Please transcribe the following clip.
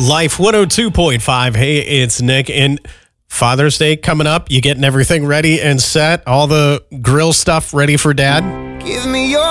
Life 102.5. Hey, it's Nick. And Father's Day coming up. You getting everything ready and set? All the grill stuff ready for Dad? Give me your